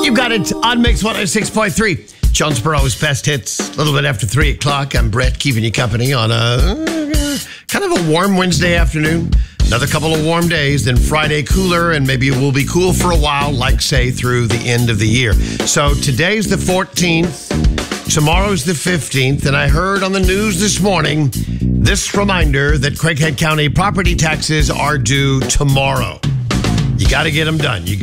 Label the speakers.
Speaker 1: You got it on Mix 106.3. Jonesboro's best hits. A little bit after 3 o'clock. I'm Brett, keeping you company on a kind of a warm Wednesday afternoon. Another couple of warm days, then Friday cooler, and maybe it will be cool for a while, like, say, through the end of the year. So today's the 14th. Tomorrow's the 15th, and I heard on the news this morning this reminder that Craighead County property taxes are due tomorrow. You got to get them done.